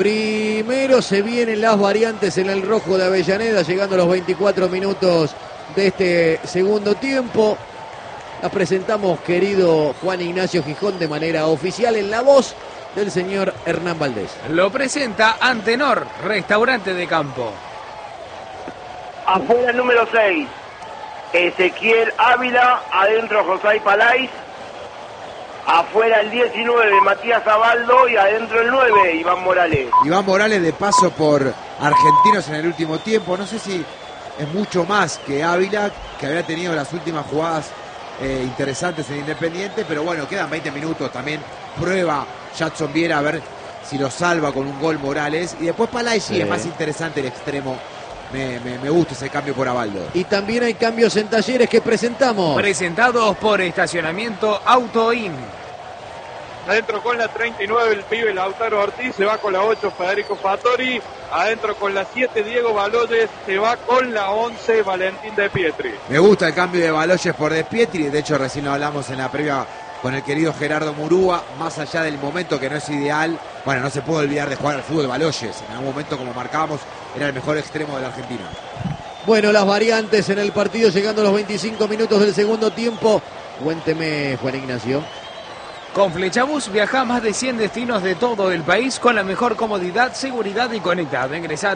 Primero se vienen las variantes en el rojo de Avellaneda, llegando a los 24 minutos de este segundo tiempo. La presentamos, querido Juan Ignacio Gijón, de manera oficial en la voz del señor Hernán Valdés. Lo presenta Antenor, restaurante de campo. Afuera el número 6, Ezequiel Ávila. Adentro José Palais. Afuera el 19, Matías Abaldo. Y adentro el 9, Iván Morales. Iván Morales de paso por Argentinos en el último tiempo. No sé si es mucho más que Ávila, que había tenido las últimas jugadas interesantes en Independiente, pero bueno, quedan 20 minutos. También prueba Jadson Viera a ver si lo salva con un gol Morales. Y después Palais, sí, es más interesante el extremo. Me gusta ese cambio por Abaldo. Y también hay cambios en Talleres que presentamos. Presentados por Estacionamiento Autoin. Adentro con la 39 el pibe Lautaro Ortiz, se va con la 8 Federico Fattori. Adentro con la 7 Diego Baloyes, se va con la 11 Valentín De Pietri. Me gusta el cambio de Baloyes por De Pietri. De hecho, recién lo hablamos en la previa con el querido Gerardo Murúa. Más allá del momento que no es ideal, bueno, no se puede olvidar de jugar al fútbol Baloyes. En algún momento, como marcábamos, era el mejor extremo de la Argentina. Bueno, las variantes en el partido, llegando a los 25 minutos del segundo tiempo. Cuénteme, Juan Ignacio. Con Flechabús viaja a más de 100 destinos de todo el país con la mejor comodidad, seguridad y conectado. Ingresa a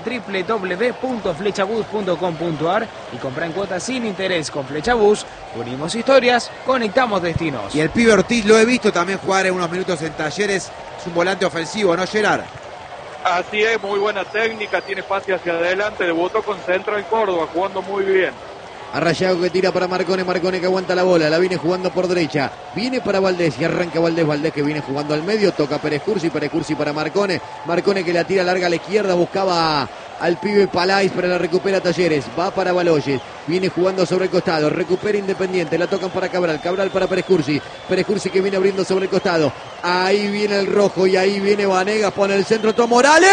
www.flechabus.com.ar y compra en cuotas sin interés. Con Flechabús unimos historias, conectamos destinos. Y el pibe Ortiz lo he visto también jugar en unos minutos en Talleres. Es un volante ofensivo, ¿no, Gerard? Así es, muy buena técnica, tiene pase hacia adelante, debutó con Central Córdoba, jugando muy bien. Arrayago que tira para Marcone, Marcone que aguanta la bola, la viene jugando por derecha, viene para Valdés y arranca Valdés, Valdés que viene jugando al medio, toca Pérez Cursi para Marcone, Marcone que la tira larga a la izquierda, buscaba al pibe Palais, pero la recupera Talleres, va para Baloyes, viene jugando sobre el costado, recupera Independiente, la tocan para Cabral, Cabral para Pérez Cursi que viene abriendo sobre el costado, ahí viene el rojo y ahí viene Vanegas, pone el centro, Tom Morales,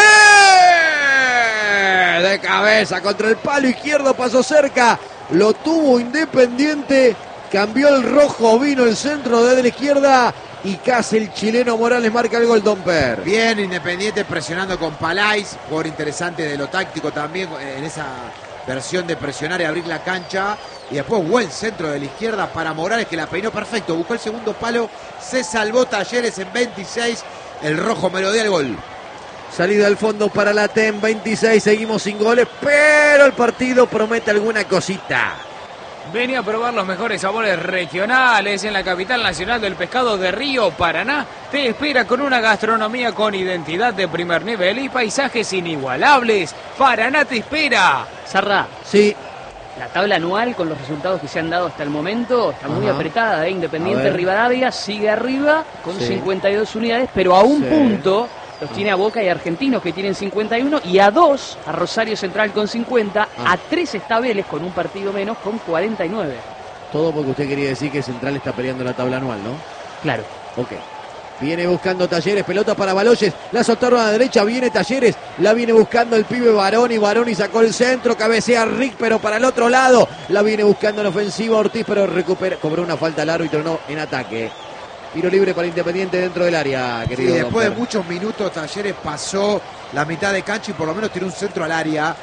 de cabeza contra el palo izquierdo, pasó cerca. Lo tuvo Independiente, cambió el rojo, vino el centro desde la izquierda y casi el chileno Morales marca el gol, Domper. Bien, Independiente presionando con Palais, jugador interesante de lo táctico también en esa versión de presionar y abrir la cancha. Y después buen centro de la izquierda para Morales que la peinó perfecto, buscó el segundo palo, se salvó Talleres en 26, el rojo melodía el gol. Salida al fondo para la TEM, 26, seguimos sin goles, pero el partido promete alguna cosita. Vení a probar los mejores sabores regionales en la capital nacional del pescado de Río, Paraná. Te espera con una gastronomía con identidad de primer nivel y paisajes inigualables. Paraná te espera. Sarra. Sí. La tabla anual con los resultados que se han dado hasta el momento está muy apretada. Independiente Rivadavia sigue arriba con 52 unidades, pero a un punto los tiene a Boca y Argentinos que tienen 51 y a 2 a Rosario Central con 50, a 3 está Vélez con un partido menos con 49. Todo porque usted quería decir que Central está peleando la tabla anual, ¿no? Claro. Ok. Viene buscando Talleres, pelota para Baloyes, la soltaron a la derecha, viene Talleres, la viene buscando el pibe Baroni sacó el centro, cabecea Rick, pero para el otro lado, la viene buscando en ofensiva Ortiz, pero recupera, cobró una falta al árbitro, no, en ataque. Tiro libre para Independiente dentro del área, querido. Sí, después de muchos minutos Talleres pasó la mitad de cancha y por lo menos tiró un centro al área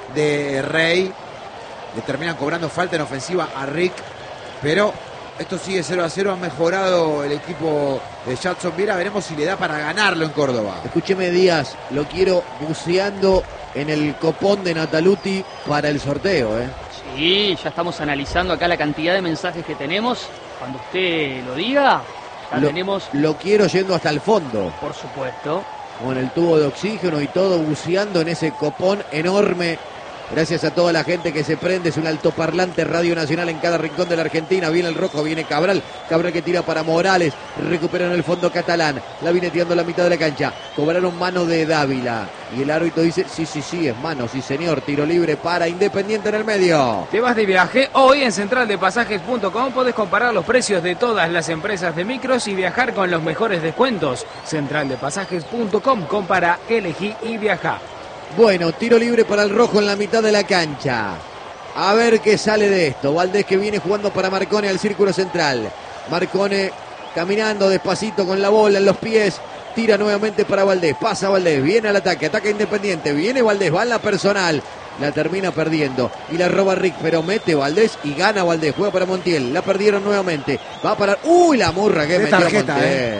de Rey. Le terminan cobrando falta en ofensiva a Rick, pero esto sigue 0-0, ha mejorado el equipo de Jadson Viera, veremos si le da para ganarlo en Córdoba. Escúcheme, Díaz, lo quiero buceando en el copón de Nataluti para el sorteo, ¿eh? Sí, ya estamos analizando acá la cantidad de mensajes que tenemos. Cuando usted lo diga, ya tenemos... Lo quiero yendo hasta el fondo. Por supuesto. Con el tubo de oxígeno y todo, buceando en ese copón enorme. Gracias a toda la gente que se prende, es un altoparlante Radio Nacional en cada rincón de la Argentina. Viene el rojo, viene Cabral, Cabral que tira para Morales, recupera en el fondo Catalán, la viene tirando a la mitad de la cancha, cobraron mano de Dávila y el árbitro dice, sí, es mano, sí señor, tiro libre para Independiente en el medio. ¿Te vas de viaje? Hoy en centraldepasajes.com podés comparar los precios de todas las empresas de micros y viajar con los mejores descuentos. Centraldepasajes.com, compara, elegí y viaja. Bueno, tiro libre para el rojo en la mitad de la cancha. A ver qué sale de esto. Valdés que viene jugando para Marcone al círculo central. Marcone caminando despacito con la bola en los pies. tira nuevamente para Valdés, pasa Valdés, viene al ataque, ataca Independiente, viene Valdés, va en la personal, la termina perdiendo y la roba Rick, pero mete Valdés y gana Valdés, juega para Montiel, la perdieron nuevamente, va a parar, ¡uy, la murra que metió tarjeta, Montiel!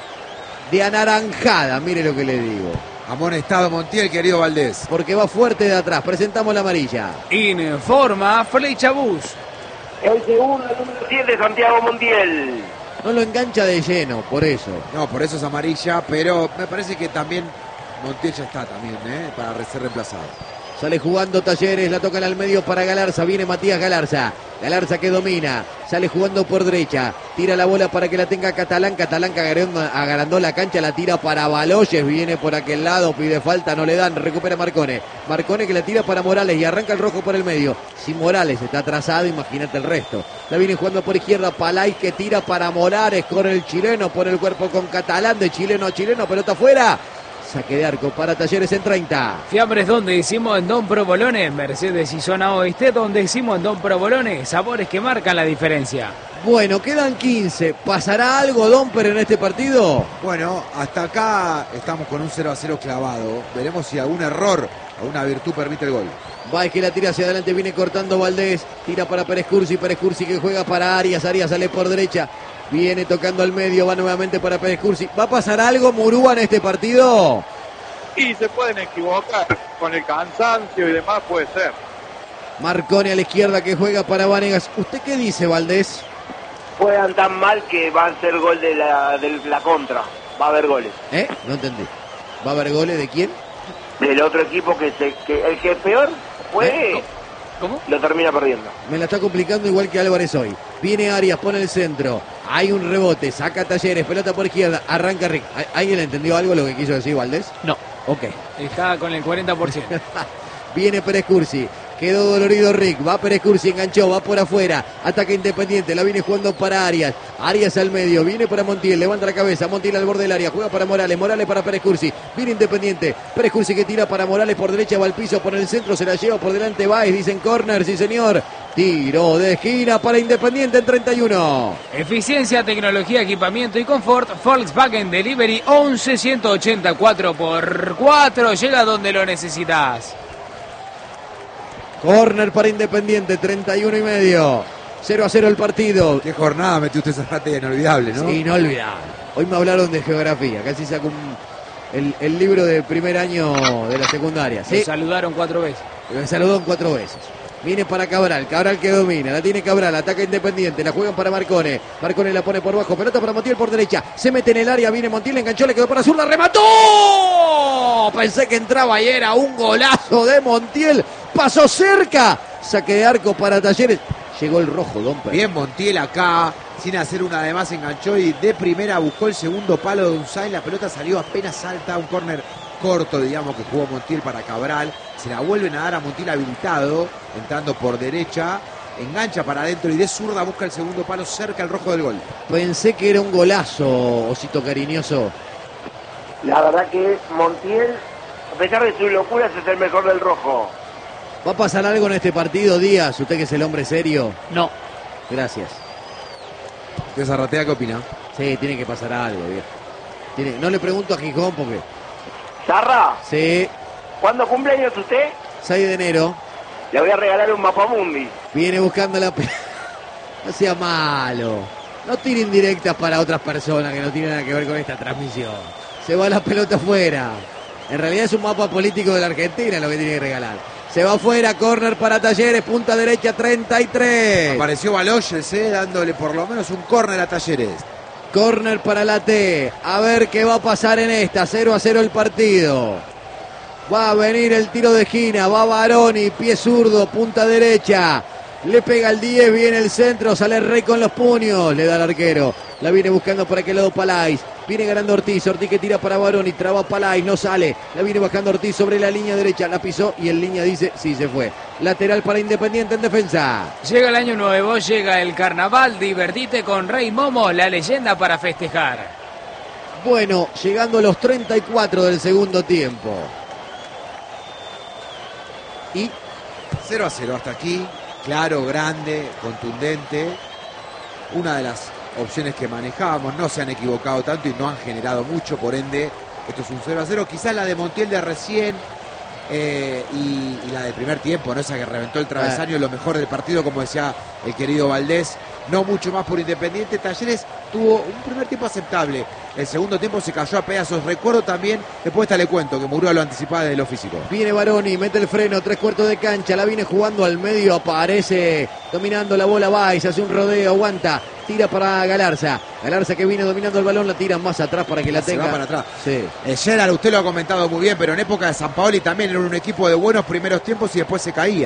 De anaranjada, mire lo que le digo. Amonestado Montiel, querido Valdés. Porque va fuerte de atrás, presentamos la amarilla. Informa Flecha Bus. El segundo, el número 7, Santiago Montiel. No lo engancha de lleno, por eso. No, por eso es amarilla, pero me parece que también Montiel ya está también, para ser reemplazado. Sale jugando Talleres, la tocan al medio para Galarza, viene Matías Galarza. Galarza que domina, sale jugando por derecha, tira la bola para que la tenga Catalán. Catalán que agrandó la cancha, la tira para Baloyes, viene por aquel lado, pide falta, no le dan, recupera Marcone. Marcone que la tira para Morales y arranca el rojo por el medio. Si Morales está atrasado, imagínate el resto. La viene jugando por izquierda, Palay que tira para Morales, corre el chileno por el cuerpo con Catalán, de chileno a chileno, pelota afuera. Saque de arco para Talleres en 30. Fiambres donde hicimos en Don Provolone, Mercedes y zona oeste donde hicimos en Don Provolone, sabores que marcan la diferencia. Bueno, quedan 15. ¿Pasará algo, Domper, en este partido? Bueno, hasta acá estamos con un 0-0 clavado. Veremos si algún error, alguna virtud permite el gol. Va, es que la tira hacia adelante, viene cortando Valdés, tira para Pérez Cursi que juega para Arias, Arias sale por derecha, viene tocando al medio, va nuevamente para Pérez Cursi. ¿Va a pasar algo, Murúa, en este partido? Y se pueden equivocar con el cansancio y demás, puede ser. Marcone a la izquierda que juega para Vanegas. ¿Usted qué dice, Valdés? Juegan tan mal que va a ser gol de la contra. Va a haber goles. No entendí. ¿Va a haber goles de quién? Del otro equipo que el que peor juegue, ¿Cómo? lo termina perdiendo. Me la está complicando igual que Álvarez hoy. Viene Arias, pone el centro. Hay un rebote, saca Talleres, pelota por izquierda, arranca Rick. ¿Alguien le entendió algo lo que quiso decir Valdés? No. Ok. Está con el 40%. Viene Pérez Cursi, quedó dolorido Rick, va Pérez Cursi, enganchó, va por afuera, ataca Independiente, la viene jugando para Arias, Arias al medio, viene para Montiel, levanta la cabeza, Montiel al borde del área, juega para Morales, Morales para Pérez Cursi, viene Independiente, Pérez Cursi que tira para Morales por derecha, va al piso, por el centro, se la lleva por delante, Baez, dicen corner, sí señor, tiro de esquina para Independiente en 31. Eficiencia, tecnología, equipamiento y confort, Volkswagen Delivery 11-184x4, llega donde lo necesitas. Corner para Independiente, 31 y medio. 0-0 el partido. Qué jornada metió usted esa rata inolvidable, ¿no? Sí, inolvidable. Hoy me hablaron de geografía, casi saco el libro de primer año de la secundaria. Se ¿Sí? saludaron 4 veces. Me saludó 4 veces. Viene para Cabral, Cabral que domina, la tiene Cabral, ataca Independiente, la juegan para Marcone, Marcone la pone por bajo, pelota para Montiel por derecha, se mete en el área, viene Montiel, enganchó, le quedó para azul, la remató, pensé que entraba y era un golazo de Montiel, pasó cerca, saque de arco para Talleres, llegó el rojo, Domper. Bien Montiel acá, sin hacer una de más, enganchó y de primera buscó el segundo palo de Unzain, la pelota salió apenas alta, un córner corto, digamos, que jugó Montiel para Cabral, se la vuelven a dar a Montiel habilitado, entrando por derecha, engancha para adentro y de zurda busca el segundo palo cerca al rojo del gol. Pensé que era un golazo, osito cariñoso. La verdad que Montiel, a pesar de sus locuras, es el mejor del rojo. ¿Va a pasar algo en este partido, Díaz? Usted que es el hombre serio. No. Gracias. ¿De Zarratea qué opina? Sí, tiene que pasar algo, viejo. No le pregunto a Gijón porque... Zarra, Sí, ¿cuándo cumpleaños usted? 6 de enero. Le voy a regalar un mapamundi. Viene buscando la... No sea malo. No tire indirectas para otras personas que no tienen nada que ver con esta transmisión. Se va la pelota afuera. En realidad es un mapa político de la Argentina lo que tiene que regalar. Se va afuera, córner para Talleres, punta derecha, 33. Apareció Baloyes, dándole por lo menos un córner a Talleres. Córner para la T. A ver qué va a pasar en esta. 0-0 el partido. Va a venir el tiro de esquina. Va Baroni, pie zurdo, punta derecha. Le pega el 10, viene el centro, sale Rey con los puños. Le da al arquero. La viene buscando por aquel lado Palais. Viene ganando Ortiz. Ortiz que tira para Baroni. Traba Palais, no sale. La viene bajando Ortiz sobre la línea derecha. La pisó y en línea dice, sí, se fue. Lateral para Independiente en defensa. Llega el año nuevo, llega el carnaval, divertite con Rey Momo, la leyenda para festejar. Bueno, llegando a los 34 del segundo tiempo. Y 0-0 hasta aquí, claro, grande, contundente. Una de las opciones que manejábamos, no se han equivocado tanto y no han generado mucho, por ende, esto es un 0-0. Quizás la de Montiel de recién y la del primer tiempo, ¿no? Esa que reventó el travesaño, lo mejor del partido, como decía el querido Valdés. No mucho más por Independiente. Talleres tuvo un primer tiempo aceptable. El segundo tiempo se cayó a pedazos. Recuerdo también, después le cuento, que Murúa lo anticipaba desde lo físico. Viene Baroni, mete el freno, 3/4 de cancha, la viene jugando al medio, aparece dominando la bola Baez, hace un rodeo, aguanta, tira para Galarza. Galarza que viene dominando el balón, la tira más atrás para que la tenga. Se va para atrás. Sí. Gerard, usted lo ha comentado muy bien, pero en época de Sampaoli también era un equipo de buenos primeros tiempos y después se caía.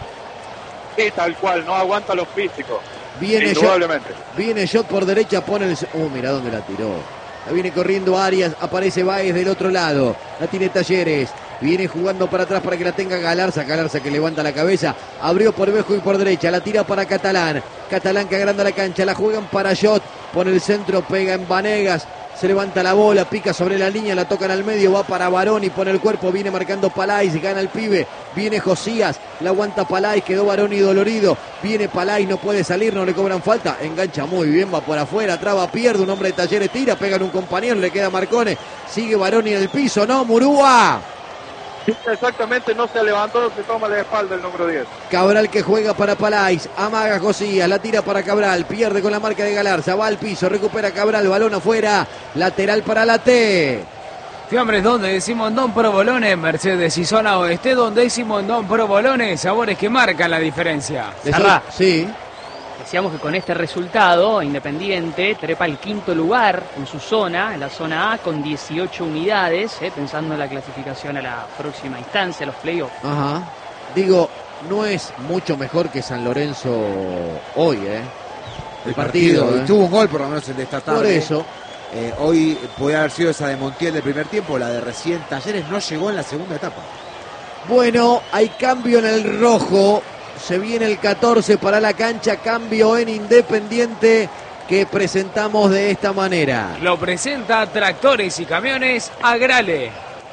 Sí, tal cual, no aguanta los físicos. Indudablemente. Viene Shot por derecha, pone el... mira dónde la tiró. La viene corriendo Arias, aparece Baez del otro lado. La tiene Talleres. Viene jugando para atrás para que la tenga Galarza. Galarza que levanta la cabeza. Abrió por Vejo y por derecha. La tira para Catalán. Catalán que agranda la cancha. La juegan para Shot. Pone el centro, pega en Vanegas. Se levanta la bola, pica sobre la línea, la tocan al medio, va para Baroni, pone el cuerpo, viene marcando Palais, gana el pibe, viene Josías, la aguanta Palais, quedó Baroni dolorido, viene Palais, no puede salir, no le cobran falta, engancha muy bien, va por afuera, traba, pierde, un hombre de Talleres tira, pega en un compañero, le queda Marcone, sigue Baroni en el piso, ¿no, Murúa? Exactamente, no se levantó, se toma la espalda el número 10. Cabral que juega para Palais, amaga Josías, la tira para Cabral, pierde con la marca de Galarza, va al piso, recupera Cabral, balón afuera, lateral para la T. Fiambres, donde decimos Don Provolone, Mercedes y Zona Oeste, donde decimos Don Provolone, sabores que marcan la diferencia. Sí. Decíamos que con este resultado, Independiente trepa al quinto lugar en su zona, en la zona A, con 18 unidades, pensando en la clasificación a la próxima instancia, los playoffs. Ajá. Digo, no es mucho mejor que San Lorenzo hoy, El partido. Tuvo un gol, por lo menos el de esta tarde. Por eso. Hoy podía haber sido esa de Montiel del primer tiempo, la de recién Talleres no llegó en la segunda etapa. Bueno, hay cambio en el rojo. Se viene el 14 para la cancha, cambio en Independiente que presentamos de esta manera. Lo presenta Tractores y Camiones Agrale.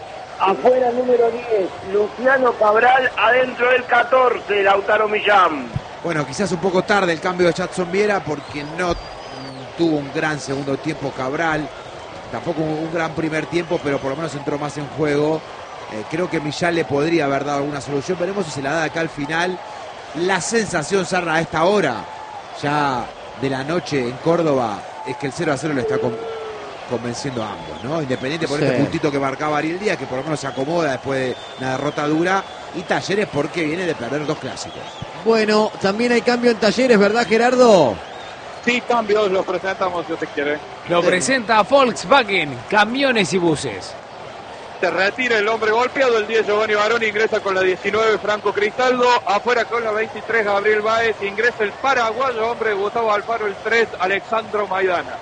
Afuera número 10, Luciano Cabral, adentro del 14, Lautaro Millán. Bueno, quizás un poco tarde el cambio de Jadson Viera porque no tuvo un gran segundo tiempo Cabral, tampoco un gran primer tiempo, pero por lo menos entró más en juego. Creo que Millán le podría haber dado alguna solución, veremos si se la da acá al final. La sensación, Sarra, a esta hora ya de la noche en Córdoba es que el 0-0 le está convenciendo a ambos, ¿no? Independiente por este puntito que marcaba Ariel Díaz, que por lo menos se acomoda después de una derrota dura, y Talleres porque viene de perder 2 clásicos. Bueno, también hay cambio en Talleres, ¿verdad, Gerardo? Sí, cambios, los presentamos si usted quiere. Lo presenta Volkswagen, Camiones y Buses. Se retira el hombre golpeado, el 10 Giovanni Baroni, ingresa con la 19 Franco Cristaldo, afuera con la 23 Gabriel Báez, ingresa el paraguayo hombre Gustavo Alfaro, el 3 Alexandro Maidana.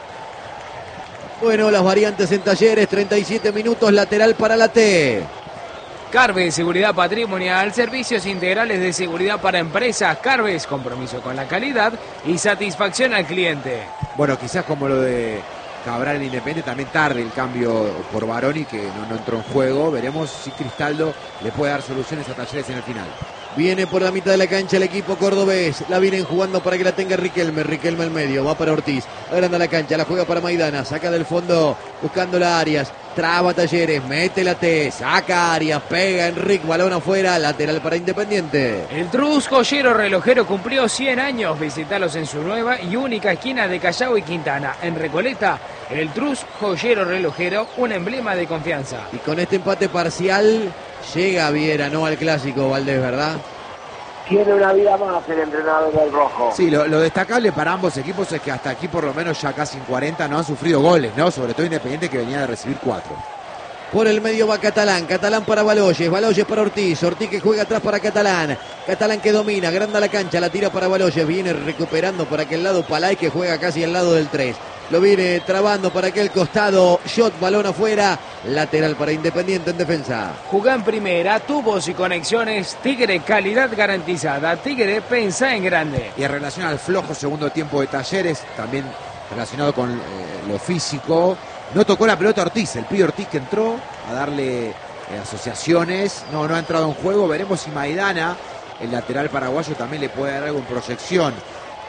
Bueno, las variantes en Talleres, 37 minutos, lateral para la T. Carves, seguridad patrimonial, servicios integrales de seguridad para empresas. Carves, compromiso con la calidad y satisfacción al cliente. Bueno, quizás como lo de Cabral en Independiente, también tarde el cambio por Baroni, que no entró en juego. Veremos si Cristaldo le puede dar soluciones a Talleres en el final. Viene por la mitad de la cancha el equipo cordobés. La vienen jugando para que la tenga Riquelme. Riquelme al medio, va para Ortiz. Agranda la cancha, la juega para Maidana. Saca del fondo buscando la Arias. Traba Talleres, mete la T, saca Arias, pega Enrique, balón afuera, lateral para Independiente. El Trus Joyero Relojero cumplió 100 años. Visitalos en su nueva y única esquina de Callao y Quintana. En Recoleta, el Trus Joyero Relojero, un emblema de confianza. Y con este empate parcial llega Viera, no al clásico, Valdés, ¿verdad? Tiene una vida más el entrenador del rojo. Sí, lo destacable para ambos equipos es que hasta aquí por lo menos ya casi en 40 no han sufrido goles, ¿no? Sobre todo Independiente, que venía de recibir 4. Por el medio va Catalán, Catalán para Baloyes, Baloyes para Ortiz, Ortiz que juega atrás para Catalán, Catalán que domina, agranda la cancha, la tira para Baloyes, viene recuperando por aquel lado Palay que juega casi al lado del 3. Lo viene trabando para aquel costado. Shot, balón afuera. Lateral para Independiente en defensa. Jugá en primera, tubos y conexiones. Tigre, calidad garantizada. Tigre, pensá en grande. Y en relación al flojo segundo tiempo de Talleres, también relacionado con lo físico, no tocó la pelota Ortiz. El pibe Ortiz que entró a darle asociaciones. No ha entrado en juego. Veremos si Maidana, el lateral paraguayo, también le puede dar algo en proyección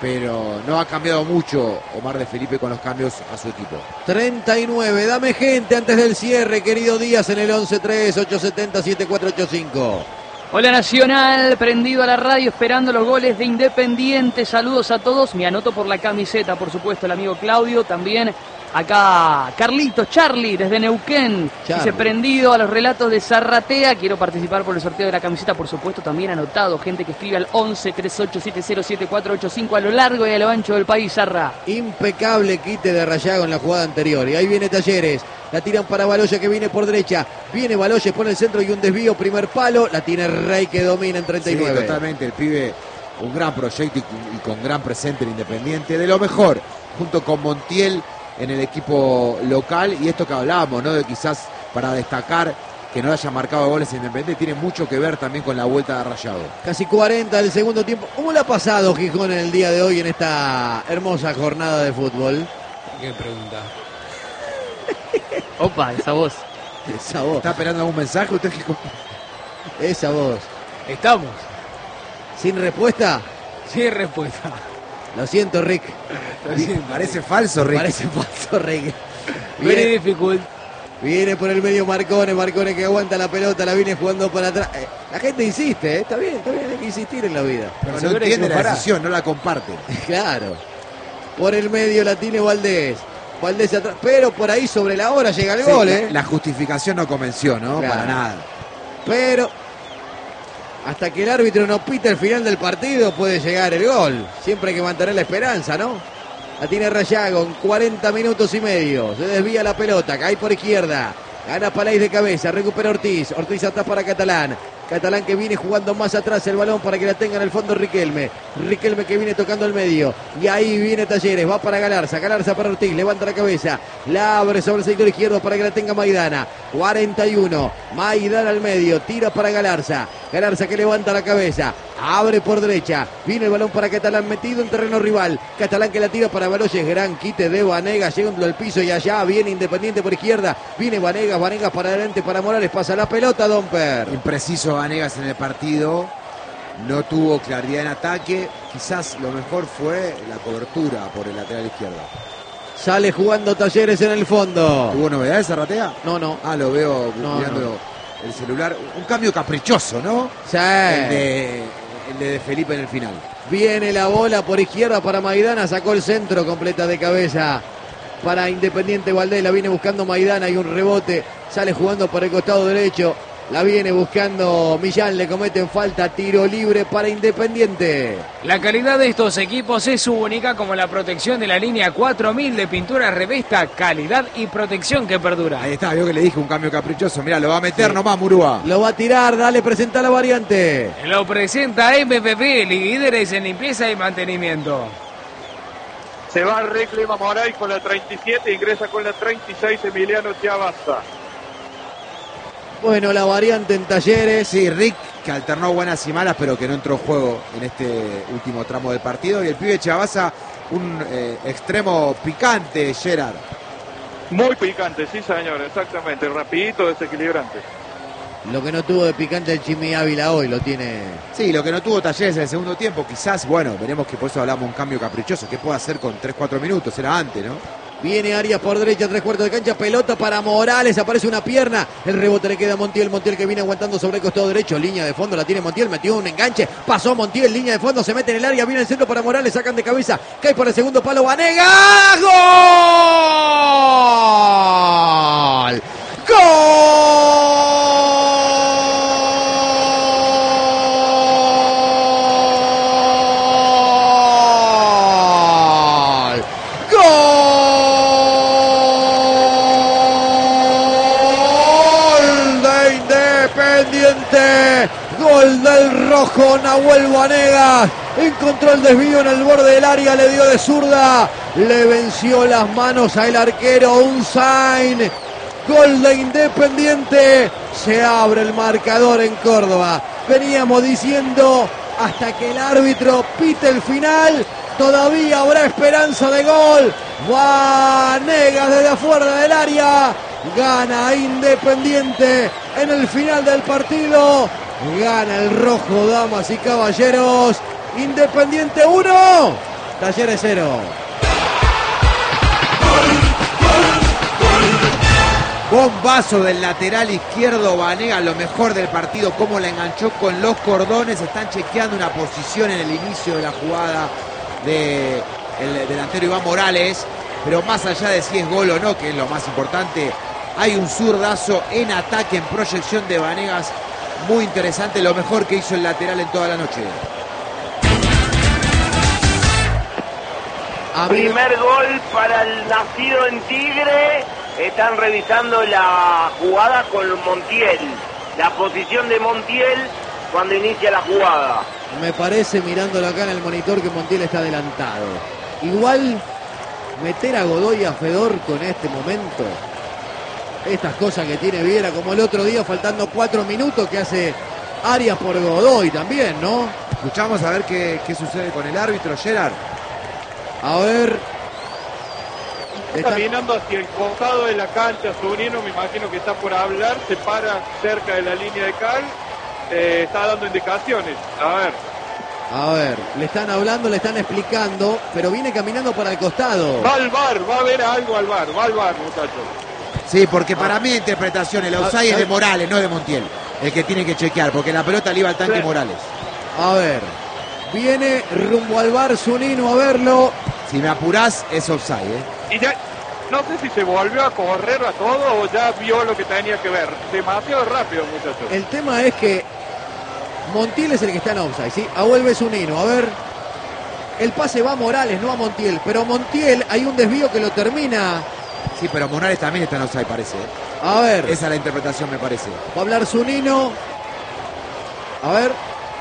pero no ha cambiado mucho Omar de Felipe con los cambios a su equipo. 39, dame gente antes del cierre, querido Díaz, en el 11-3-870-7485. Hola Nacional, prendido a la radio esperando los goles de Independiente. Saludos a todos, me anoto por la camiseta, por supuesto, el amigo Claudio. También acá Carlitos, Charlie, desde Neuquén. Dice, prendido a los relatos de Zarratea. Quiero participar por el sorteo de la camiseta, por supuesto, también anotado. Gente que escribe al 11-3870-7485 a lo largo y a lo ancho del país, Zarra. Impecable quite de Rayago en la jugada anterior. Y ahí viene Talleres. La tiran para Baloyes que viene por derecha. Viene Baloyes, pone el centro y un desvío, primer palo. La tiene Rey que domina en 39. Sí, totalmente. El pibe, un gran proyecto y con gran presente en Independiente. De lo mejor, junto con Montiel en el equipo local. Y esto que hablábamos, ¿no? De quizás para destacar que no haya marcado goles Independiente, tiene mucho que ver también con la vuelta de Rayado. Casi 40 del segundo tiempo. ¿Cómo le ha pasado Gijón en el día de hoy en esta hermosa jornada de fútbol? ¿Qué pregunta? Opa, esa voz. Esa voz. ¿Está esperando algún mensaje? ¿Usted qué? Esa voz. Estamos. ¿Sin respuesta? Sin respuesta. Lo siento, Rick. Parece falso, Rick. Parece falso, Rick. Very difficult. Viene por el medio Marcone que aguanta la pelota, la viene jugando para atrás. La gente insiste, está bien, hay que insistir en la vida. Pero no entiende la decisión, no la comparte. Claro. Por el medio la tiene Valdés. Valdés atrás, pero por ahí sobre la hora llega el gol, La justificación no convenció, ¿no? Claro. Para nada. Pero hasta que el árbitro no pita el final del partido puede llegar el gol. Siempre hay que mantener la esperanza, ¿no? La tiene Rayago en 40 minutos y medio. Se desvía la pelota, cae por izquierda. Gana Palais de cabeza, recupera Ortiz. Ortiz atrás para Catalán. Catalán que viene jugando más atrás el balón para que la tenga en el fondo Riquelme. Riquelme que viene tocando el medio. Y ahí viene Talleres, va para Galarza. Galarza para Ortiz, levanta la cabeza. La abre sobre el sector izquierdo para que la tenga Maidana. 41. Maidana al medio, tira para Galarza. Galarza que levanta la cabeza. Abre por derecha. Viene el balón para Catalán metido en terreno rival. Catalán que la tira para Baloyes. Gran quite de Vanegas. Llegando al piso y allá viene Independiente por izquierda. Viene Vanegas. Vanegas para adelante para Morales. Pasa la pelota, Domper. Impreciso Vanegas en el partido. No tuvo claridad en ataque. Quizás lo mejor fue la cobertura por el lateral izquierdo. Sale jugando Talleres en el fondo. ¿Hubo novedades, Zarratea? No. Ah, lo veo mirando no. el celular. Un cambio caprichoso, ¿no? Sí. El de Felipe en el final. Viene la bola por izquierda para Maidana. Sacó el centro completa de cabeza para Independiente Valdés. La viene buscando Maidana y un rebote. Sale jugando por el costado derecho. La viene buscando Millán. Le cometen falta. Tiro libre para Independiente. La calidad de estos equipos es única, como la protección de la línea 4000 de pintura Revesta. Calidad y protección que perdura. Ahí está, vio que le dije un cambio caprichoso. Mirá, lo va a meter nomás Murúa. Lo va a tirar. Dale, presenta la variante. Lo presenta MPP, líderes en limpieza y mantenimiento. Se va Rick Lima Moray con la 37, ingresa con la 36 Emiliano Chiavazza. Bueno, la variante en Talleres. Sí, Rick, que alternó buenas y malas, pero que no entró en juego en este último tramo del partido. Y el pibe Chiavazza, un extremo picante, Gerard. Muy picante, sí señor, exactamente, rapidito, desequilibrante. Lo que no tuvo de picante el Chimi Ávila hoy lo tiene. Sí, lo que no tuvo Talleres en el segundo tiempo, quizás, bueno, veremos que por eso hablamos de un cambio caprichoso. ¿Qué puede hacer con 3-4 minutos? Era antes, ¿no? Viene Arias por derecha, 3/4 de cancha, pelota para Morales, aparece una pierna, el rebote le queda a Montiel que viene aguantando sobre el costado derecho, línea de fondo la tiene Montiel, metió un enganche, pasó Montiel, línea de fondo, se mete en el área, viene el centro para Morales, sacan de cabeza, cae por el segundo palo, Vanegas, ¡gol! ¡Gol! Gol del rojo Nahuel Vanegas. Encontró el desvío en el borde del área, le dio de zurda, le venció las manos al arquero Unzain. Gol de Independiente. Se abre el marcador en Córdoba. Veníamos diciendo hasta que el árbitro pite el final. Todavía habrá esperanza de gol. Vanegas desde afuera del área. Gana Independiente en el final del partido. Gana el rojo, damas y caballeros. Independiente 1, Talleres 0. Bombazo del lateral izquierdo, Vanegas, lo mejor del partido, cómo la enganchó con los cordones. Están chequeando una posición en el inicio de la jugada del delantero Iván Morales, pero más allá de si es gol o no, que es lo más importante, hay un zurdazo en ataque, en proyección de Vanegas, muy interesante, lo mejor que hizo el lateral en toda la noche. Primer gol para el nacido en Tigre. Están revisando la jugada con Montiel. La posición de Montiel cuando inicia la jugada. Me parece, mirándolo acá en el monitor, que Montiel está adelantado. Igual, meter a Godoy y a Fedorco en este momento, estas cosas que tiene Viera, como el otro día, faltando 4 minutos, que hace Arias por Godoy también, ¿no? Escuchamos a ver qué sucede con el árbitro, Gerard. A ver. Caminando hacia el costado de la cancha, Zunino, me imagino que está por hablar, se para cerca de la línea de cal, está dando indicaciones. A ver, le están hablando, le están explicando, pero viene caminando para el costado. Va al bar, va a ver algo al bar, muchachos. Sí, porque para mi interpretación el offside es de Morales, no de Montiel, el que tiene que chequear, porque la pelota le iba al tanque Sí. Morales. A ver, viene rumbo al bar Zunino a verlo. Si me apurás, es offside, Y ya, no sé si se volvió a correr a todo o ya vio lo que tenía que ver. Demasiado rápido, muchachos. El tema es que Montiel es el que está en offside, ¿sí? Vuelve Zunino, a ver. El pase va a Morales, no a Montiel, pero Montiel hay un desvío que lo termina. Sí, pero Morales también está en offside, parece. A ver, Esa es la interpretación, me parece. va a hablar Zunino. A ver.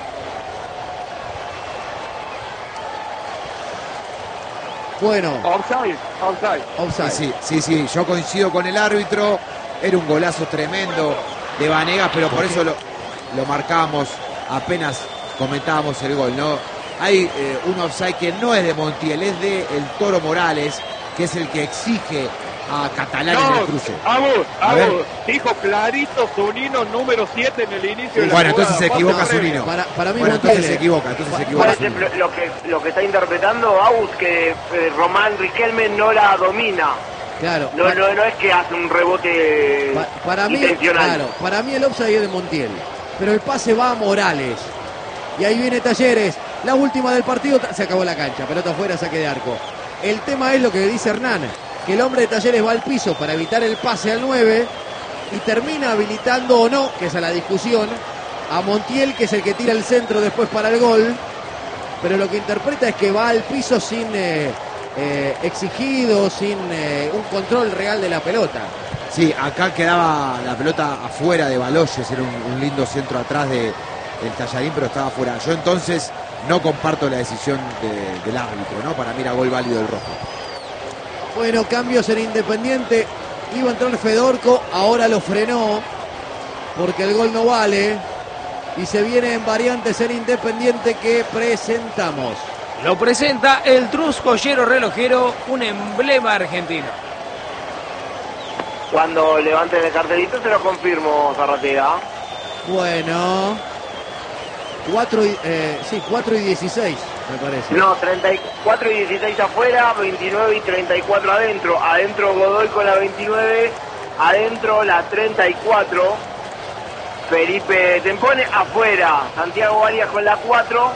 Bueno, offside. Sí, yo coincido con el árbitro. Era un golazo tremendo de Vanegas, pero por eso lo marcamos apenas comentábamos el gol, ¿no? Hay un offside que no es de Montiel, es de el Toro Morales, que es el que exige a Catalán en el cruce. A ver. Dijo clarito Zunino, número 7 en el inicio de la Bueno, jugada. entonces se equivoca Zunino. Para mí Bueno, Montiel, entonces se equivoca Por Zunino. ejemplo, lo que está interpretando Agus, que Román Riquelme no la domina. claro. No es que hace un rebote Para mí, intencional. claro, para mí el offside es de Montiel, pero el pase va a Morales. Y ahí viene Talleres, la última del partido, se acabó la cancha, pelota afuera, saque de arco. El tema es lo que dice Hernán, que el hombre de Talleres va al piso para evitar el pase al 9 y termina habilitando o no, que esa es la discusión, a Montiel, que es el que tira el centro después para el gol, pero lo que interpreta es que va al piso sin exigido, sin un control real de la pelota. Sí, acá quedaba la pelota afuera de Baloyes, era un lindo centro atrás del Tallarín, pero estaba afuera. Yo entonces no comparto la decisión del árbitro, ¿no? Para mí era gol válido el rojo. Bueno, cambios en Independiente. Iba a entrar Fedorco, ahora lo frenó porque el gol no vale. Y se viene en variantes en Independiente que presentamos. Lo presenta el Truscollero Relojero, un emblema argentino. Cuando levanten el cartelito te lo confirmo, Zarratea. Bueno, 4 y 16, me parece. No, 34 y 16 afuera, 29 y 34 adentro. Adentro Godoy con la 29, adentro la 34. Felipe Tempone, afuera. Santiago Arias con la 4.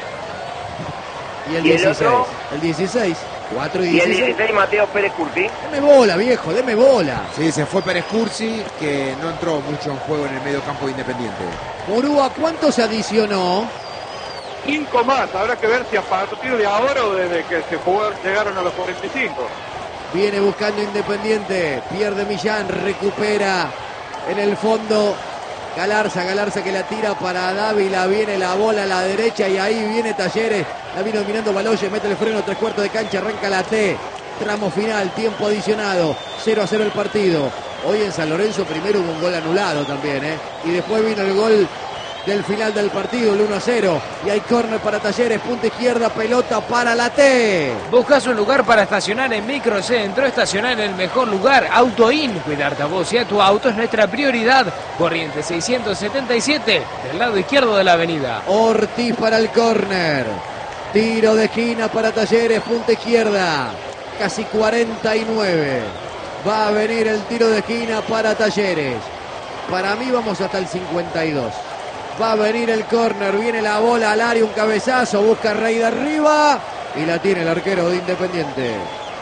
Y el ¿Y el 16. otro? El 16. 4 y Y el 16. 16 Mateo Pérez Curti. Deme bola, viejo, deme bola. Sí, se fue Pérez Cursi, que no entró mucho en juego en el medio campo de Independiente. Murúa, ¿cuánto se adicionó? 5 más, habrá que ver si a partir de ahora o desde que se jugó, llegaron a los 45. Viene buscando Independiente, pierde Millán, recupera en el fondo Galarza que la tira para Dávila, viene la bola a la derecha y ahí viene Talleres, la vino dominando Baloyes, mete el freno, 3/4 de cancha, arranca la T, tramo final, tiempo adicionado, 0-0 el partido. Hoy en San Lorenzo primero hubo un gol anulado también, y después vino el gol del final del partido, el 1-0, y hay córner para Talleres, punta izquierda, pelota para la T. Buscas un lugar para estacionar en Microcentro, estacionar en el mejor lugar, Autoin. Cuidarte a vos y a tu auto es nuestra prioridad. Corriente 677, del lado izquierdo de la avenida. Ortiz para el córner. Tiro de esquina para Talleres, punta izquierda. Casi 49. Va a venir el tiro de esquina para Talleres. Para mí vamos hasta el 52. Va a venir el córner, viene la bola al área, un cabezazo, busca Rey de arriba y la tiene el arquero de Independiente.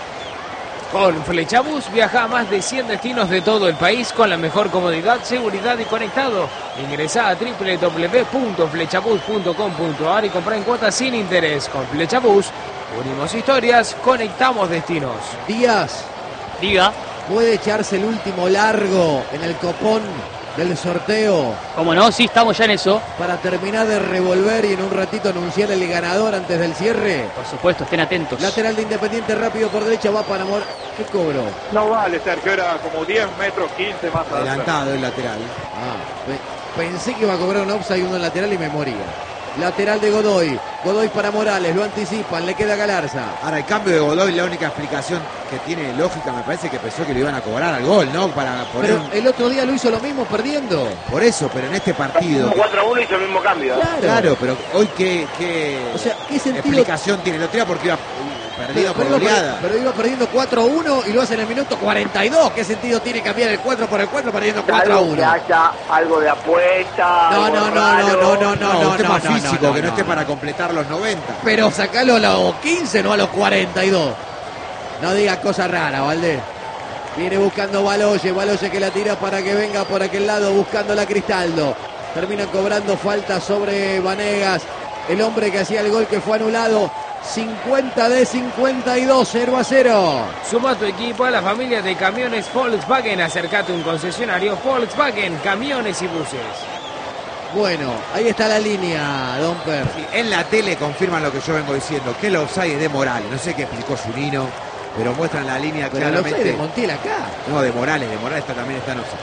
Con Flechabús viaja a más de 100 destinos de todo el país con la mejor comodidad, seguridad y conectado. Ingresá a www.flechabús.com.ar y comprá en cuotas sin interés. Con Flechabús unimos historias, conectamos destinos. Díaz, Diga. ¿puede echarse el último largo en el copón del sorteo ¿Cómo no? Sí, estamos ya en eso. para terminar de revolver y en un ratito anunciar el ganador antes del cierre? Por supuesto, estén atentos. Lateral de Independiente, rápido por derecha, va para Mor... ¿Qué cobró? No vale, Sergio, era como 10 metros 15 más adelante. Adelantado el lateral. Pensé que iba a cobrar un offside y uno lateral y me moría. Lateral de Godoy. Godoy para Morales, lo anticipan, le queda Galarza. Ahora, el cambio de Godoy, la única explicación que tiene lógica, me parece que pensó que lo iban a cobrar al gol, ¿no? Para poner Pero el otro día lo hizo lo mismo perdiendo. Por eso, pero en este partido... 4-1 hizo el mismo cambio. Claro. pero hoy qué O sea, ¿qué sentido? explicación tiene? Lo tira porque iba perdido por goleada. Pero iba perdiendo 4-1 y lo hace en el minuto 42. ¿Qué sentido tiene cambiar el 4 por el 4 perdiendo Algo que 4-1? haya algo de apuesta. No, algo no, raro. no, un tema no, físico, no, que no no, esté no. para completar los 90. Pero sacalo a los 15, no a los 42. No digas cosas raras, Valdés. Viene buscando Baloye que la tira para que venga por aquel lado buscando la Cristaldo. Termina cobrando falta sobre Vanegas, el hombre que hacía el gol que fue anulado. 50 de 52, 0-0. Suma tu equipo a la familia de camiones Volkswagen. Acércate a un concesionario Volkswagen, camiones y buses. Bueno, ahí está la línea, Don Per. En la tele confirman lo que yo vengo diciendo, que el offside es de Morales. No sé qué explicó Zunino, pero muestran la línea Pero lo sé claramente. de Montiel acá. No, de Morales también está en offside.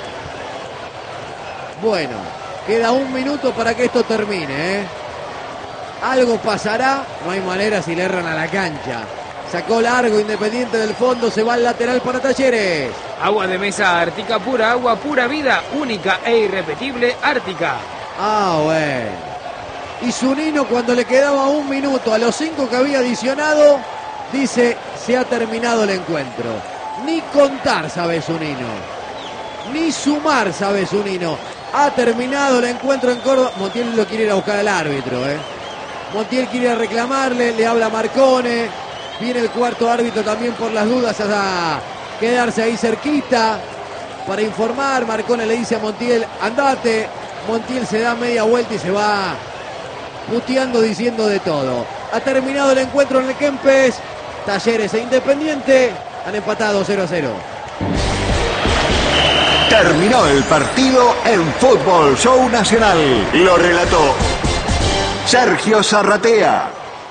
Bueno, queda un minuto para que esto termine, ¿eh? Algo pasará, no hay manera si le erran a la cancha. Sacó largo Independiente del fondo, se va al lateral para Talleres. Agua de mesa Ártica pura, agua pura vida, única e irrepetible Ártica. Ah, bueno. Y Zunino cuando le quedaba un minuto a los 5 que había adicionado, dice, se ha terminado el encuentro. Ni contar sabe Zunino, ni sumar sabe Zunino. Ha terminado el encuentro en Córdoba. Montiel lo quiere ir a buscar al árbitro, ¿eh? Montiel quiere ir a reclamarle, le habla Marcone. Viene el cuarto árbitro también por las dudas a quedarse ahí cerquita para informar. Marcone le dice a Montiel, andate. Montiel se da media vuelta y se va puteando, diciendo de todo. Ha terminado el encuentro en el Kempes. Talleres e Independiente han empatado 0-0. Terminó el partido en Fútbol Show Nacional. Lo relató Sergio Zarratea.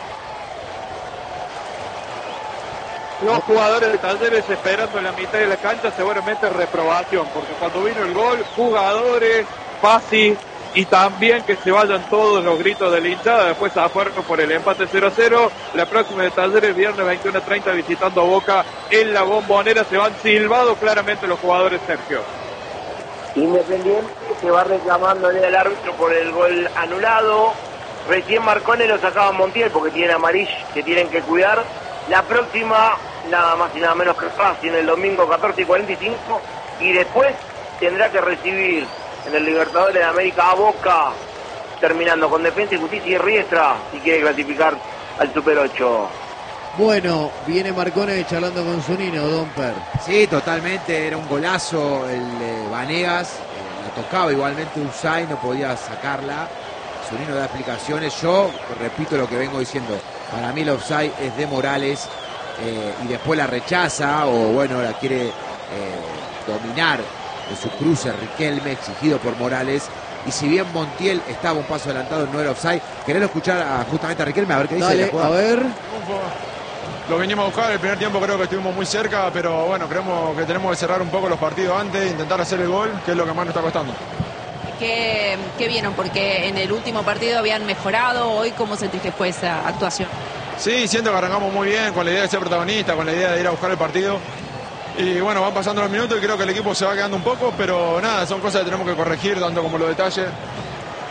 Los jugadores de Talleres esperando en la mitad de la cancha, seguramente reprobación, porque cuando vino el gol, jugadores, Pasi y también que se vayan todos los gritos de la hinchada, después afuera por el empate 0-0. La próxima de Talleres, viernes 21:30, visitando a Boca en la Bombonera. Se van silbados claramente los jugadores, Sergio. Independiente se va reclamándole al árbitro por el gol anulado. Recién Marcone lo sacaba Montiel porque tiene amarillo que tienen que cuidar. La próxima, nada más y nada menos que Racing, el domingo 14:45. Y después tendrá que recibir en el Libertadores de América a Boca, terminando con Defensa y Justicia y Riestra, si quiere clasificar al Super 8. Bueno, viene Marcone charlando con Zunino, Don Per. Sí, totalmente, era un golazo el de Vanegas, la tocaba igualmente Usay, no podía sacarla. Zunino da explicaciones, yo repito lo que vengo diciendo, para mí el offside es de Morales y después la rechaza o bueno, la quiere dominar de su cruce Riquelme, exigido por Morales. Y si bien Montiel estaba un paso adelantado, no era offside. ¿Querés escuchar justamente a Riquelme a ver qué dice? Dale, a ver. Lo venimos a buscar, el primer tiempo creo que estuvimos muy cerca, pero bueno, creemos que tenemos que cerrar un poco los partidos antes, intentar hacer el gol, que es lo que más nos está costando. ¿Qué vieron? Porque en el último partido habían mejorado, hoy ¿cómo sentís que fue esa actuación? Sí, siento que arrancamos muy bien, con la idea de ser protagonista, con la idea de ir a buscar el partido. Y bueno, van pasando los minutos y creo que el equipo se va quedando un poco, pero nada, son cosas que tenemos que corregir, tanto como los detalles.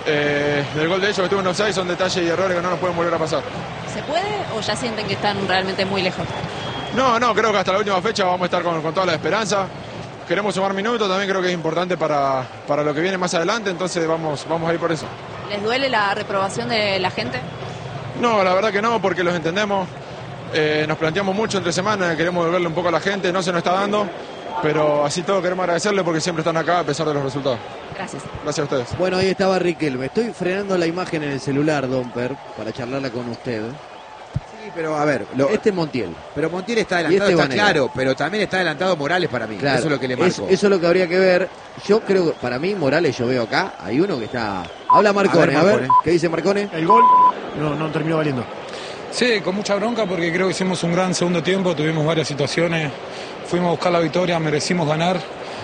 del gol de ellos, que estuvo en offside, son detalles y errores que no nos pueden volver a pasar. ¿Se puede o ya sienten que están realmente muy lejos? No, creo que hasta la última fecha vamos a estar con toda la esperanza. Queremos sumar minutos, también creo que es importante para lo que viene más adelante, entonces vamos a ir por eso. ¿Les duele la reprobación de la gente? No, la verdad que no, porque los entendemos. Nos planteamos mucho entre semanas, queremos devolverle un poco a la gente, no se nos está dando, pero así todo queremos agradecerle porque siempre están acá a pesar de los resultados. Gracias. Gracias a ustedes. Bueno, ahí estaba Riquelme. Estoy frenando la imagen en el celular, Domper, para charlarla con usted. Sí, pero a ver. Este es Montiel. Pero Montiel está adelantado, está claro, pero también está adelantado Morales para mí. Claro, eso es lo que le marco. Eso es lo que habría que ver. Yo creo que para mí, Morales, yo veo acá, hay uno que está... Habla Marcone, a ver, ¿qué dice Marcone? El gol no terminó valiendo. Sí, con mucha bronca porque creo que hicimos un gran segundo tiempo, tuvimos varias situaciones, fuimos a buscar la victoria, merecimos ganar.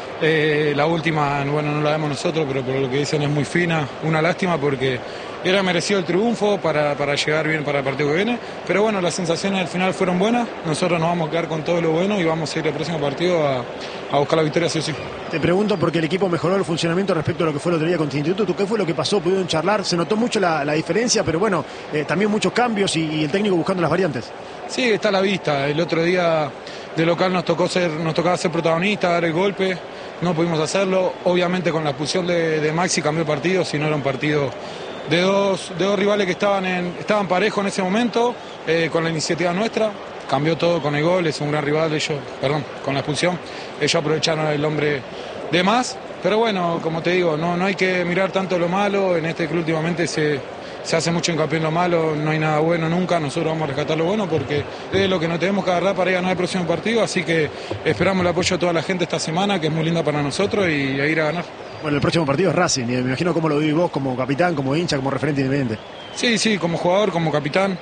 La última, bueno, no la vemos nosotros, pero por lo que dicen es muy fina. Una lástima porque era merecido el triunfo para llegar bien para el partido que viene. Pero bueno, las sensaciones al final fueron buenas. Nosotros nos vamos a quedar con todo lo bueno y vamos a ir al próximo partido a buscar la victoria sí o sí. Te pregunto porque el equipo mejoró el funcionamiento respecto a lo que fue el otro día contra Instituto. ¿Tú qué fue lo que pasó? ¿Pudieron charlar? Se notó mucho la diferencia, pero bueno, también muchos cambios y el técnico buscando las variantes. Sí, está a la vista. El otro día de local nos tocaba ser protagonista, dar el golpe. No pudimos hacerlo. Obviamente con la expulsión de Maxi cambió el partido, si no era un partido de dos rivales que estaban parejos en ese momento, con la iniciativa nuestra. Cambió todo con el gol, es un gran rival, con la expulsión. Ellos aprovecharon el hombre de más. Pero bueno, como te digo, no hay que mirar tanto lo malo. En este club últimamente se hace mucho hincapié en lo malo, no hay nada bueno nunca. Nosotros vamos a rescatar lo bueno porque es lo que nos tenemos que agarrar para ir a ganar el próximo partido. Así que esperamos el apoyo de toda la gente esta semana, que es muy linda para nosotros, y a ir a ganar. Bueno, el próximo partido es Racing, y me imagino cómo lo vivís vos como capitán, como hincha, como referente independiente. Sí, como jugador, como capitán,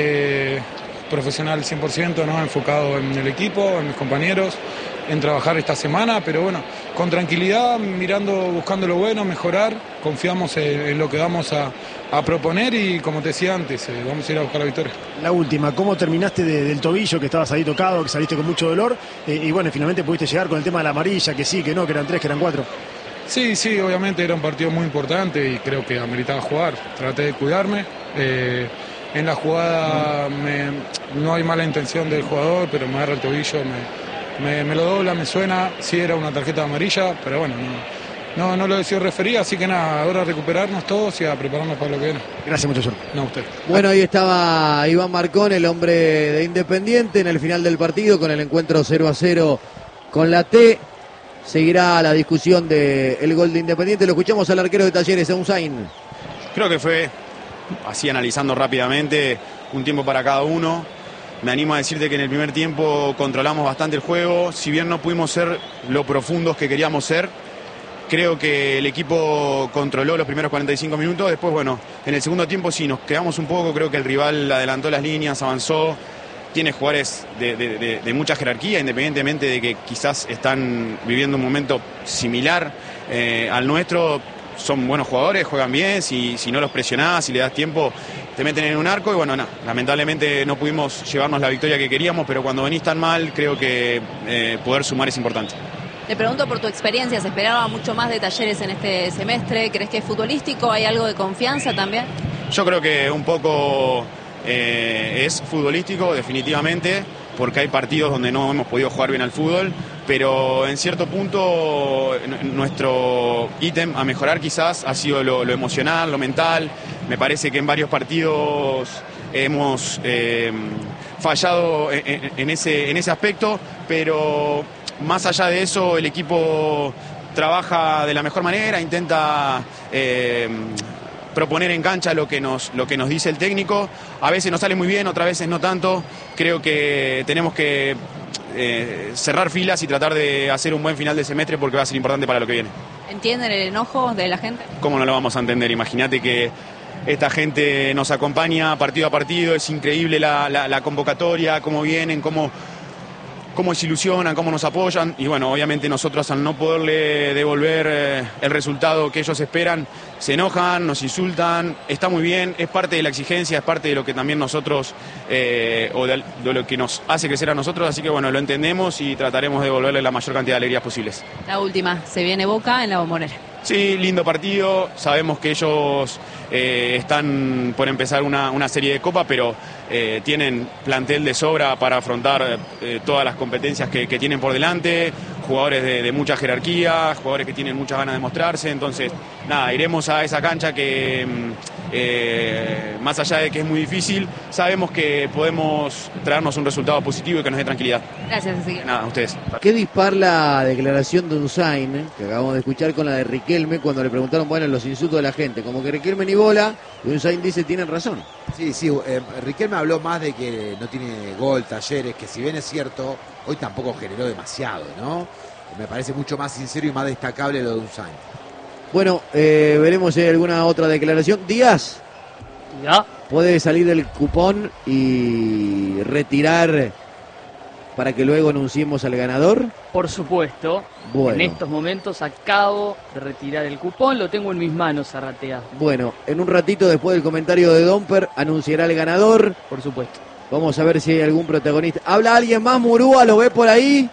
profesional 100%, ¿no? Enfocado en el equipo, en mis compañeros, en trabajar esta semana, pero bueno, con tranquilidad, buscando lo bueno, mejorar, confiamos en lo que vamos a proponer y como te decía antes, vamos a ir a buscar la victoria. La última, ¿cómo terminaste del tobillo, que estabas ahí tocado, que saliste con mucho dolor? Y bueno, finalmente pudiste llegar con el tema de la amarilla, que sí, que no, que eran 3, que eran 4. Sí, obviamente era un partido muy importante y creo que ameritaba jugar. Traté de cuidarme. En la jugada no hay mala intención del jugador, pero me agarra el tobillo, me lo dobla, me suena. Sí era una tarjeta amarilla, pero bueno, no lo decidió referir, así que nada, ahora a recuperarnos todos y a prepararnos para lo que viene. Gracias, mucha suerte. No, a usted. Bueno, ahí estaba Iván Marcone, el hombre de Independiente, en el final del partido, con el encuentro 0-0 con la T. Seguirá la discusión del gol de Independiente. Lo escuchamos al arquero de Talleres, Eunzain. Creo que fue, así analizando rápidamente, un tiempo para cada uno. Me animo a decirte que en el primer tiempo controlamos bastante el juego. Si bien no pudimos ser lo profundos que queríamos ser, creo que el equipo controló los primeros 45 minutos. Después, bueno, en el segundo tiempo sí, nos quedamos un poco. Creo que el rival adelantó las líneas, avanzó. Tiene jugadores de mucha jerarquía, independientemente de que quizás están viviendo un momento similar al nuestro. Son buenos jugadores, juegan bien, si no los presionás, si le das tiempo, te meten en un arco y bueno, lamentablemente no pudimos llevarnos la victoria que queríamos, pero cuando venís tan mal, creo que poder sumar es importante. Te pregunto por tu experiencia, ¿se esperaba mucho más de Talleres en este semestre? ¿Crees que es futbolístico? ¿Hay algo de confianza también? Yo creo que un poco es futbolístico, definitivamente, porque hay partidos donde no hemos podido jugar bien al fútbol, pero en cierto punto nuestro ítem a mejorar quizás ha sido lo emocional, lo mental. Me parece que en varios partidos hemos fallado en ese aspecto, pero más allá de eso el equipo trabaja de la mejor manera, intenta proponer en cancha lo que nos dice el técnico. A veces nos sale muy bien, otras veces no tanto. Creo que tenemos que cerrar filas y tratar de hacer un buen final de semestre porque va a ser importante para lo que viene. ¿Entienden el enojo de la gente? ¿Cómo no lo vamos a entender? Imagínate que esta gente nos acompaña partido a partido, es increíble la convocatoria, cómo vienen, cómo se ilusionan, cómo nos apoyan y bueno, obviamente nosotros al no poderle devolver el resultado que ellos esperan, se enojan, nos insultan, está muy bien, es parte de la exigencia, es parte de lo que también nosotros, o de lo que nos hace crecer a nosotros, así que bueno, lo entendemos y trataremos de devolverle la mayor cantidad de alegrías posibles. La última, se viene Boca en la Bombonera. Sí, lindo partido. Sabemos que ellos están por empezar una serie de copa, pero tienen plantel de sobra para afrontar todas las competencias que tienen por delante. Jugadores de mucha jerarquía, jugadores que tienen muchas ganas de mostrarse. Entonces, nada, iremos a esa cancha que, más allá de que es muy difícil, sabemos que podemos traernos un resultado positivo y que nos dé tranquilidad. Gracias, Ezequiel. Nada, a ustedes. Qué dispar la declaración de Unzain, que acabamos de escuchar, con la de Riquelme, cuando le preguntaron, bueno, los insultos de la gente. Como que Riquelme ni bola, y Unzain dice, tienen razón. Sí, Riquelme habló más de que no tiene gol, Talleres, que si bien es cierto, hoy tampoco generó demasiado, ¿no? Me parece mucho más sincero y más destacable lo de Unzain. Bueno, veremos si hay alguna otra declaración. Díaz, ¿ya? ¿puede salir del cupón y retirar para que luego anunciemos al ganador? Por supuesto. Bueno. En estos momentos acabo de retirar el cupón, lo tengo en mis manos, Zarratea. Bueno, en un ratito después del comentario de Domper anunciará el ganador. Por supuesto. Vamos a ver si hay algún protagonista. ¿Habla alguien más, Murúa? ¿Lo ve por ahí?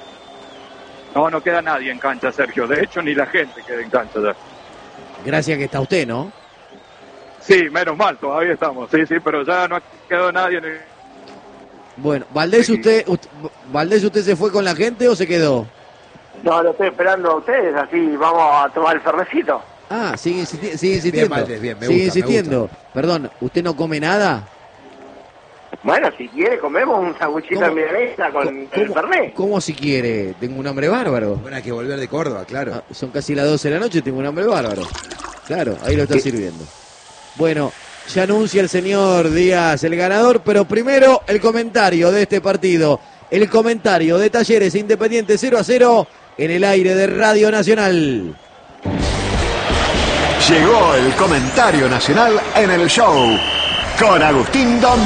No, no queda nadie en cancha, Sergio. De hecho, ni la gente queda en cancha ya. Gracias que está usted, ¿no? Sí, menos mal, todavía estamos. Sí, pero ya no ha quedado nadie en el... Bueno, ¿Valdés, usted se fue con la gente o se quedó? No, lo estoy esperando a ustedes, así vamos a tomar el fermecito. Ah, sigue insistiendo. Bien, Valdés, bien, me sigue gusta, insistiendo. Perdón, ¿usted no come nada? Bueno, si quiere comemos un sanguchito de milanesa con el fernet. ¿Cómo si quiere? Tengo un hambre bárbaro. Bueno, hay que volver de Córdoba, claro. Ah, son casi las 12 de la noche, tengo un hambre bárbaro. Claro, ahí lo está sirviendo. Bueno, ya anuncia el señor Díaz el ganador, pero primero el comentario de este partido. El comentario de Talleres Independiente 0-0 en el aire de Radio Nacional. Llegó el comentario nacional en el show con Agustín Don